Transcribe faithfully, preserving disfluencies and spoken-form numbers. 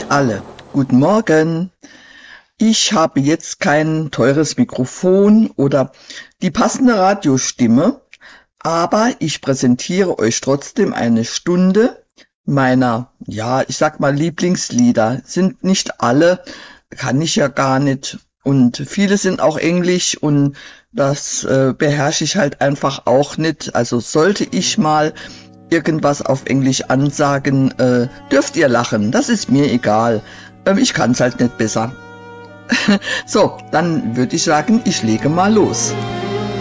euch alle. Guten Morgen. Ich habe jetzt kein teures Mikrofon oder die passende Radiostimme, aber ich präsentiere euch trotzdem eine Stunde meiner, ja, ich sag mal Lieblingslieder. Sind nicht alle, kann ich ja gar nicht. Und viele sind auch Englisch und das äh, beherrsche ich halt einfach auch nicht. Also sollte ich mal irgendwas auf Englisch ansagen, äh, dürft ihr lachen. Das ist mir egal. Ähm, ich kann's halt nicht besser. So, dann würde ich sagen, ich lege mal los.